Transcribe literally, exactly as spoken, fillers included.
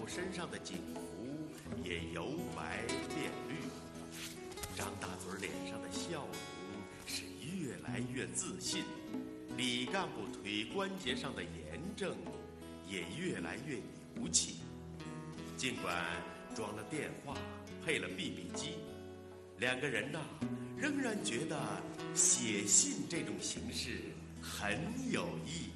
身上的警服也由白变绿。张大嘴脸上的笑容是越来越自信，李干部腿关节上的炎症也越来越牛气。尽管装了电话，配了 B B 机，两个人呐，仍然觉得写信这种形式很有意义。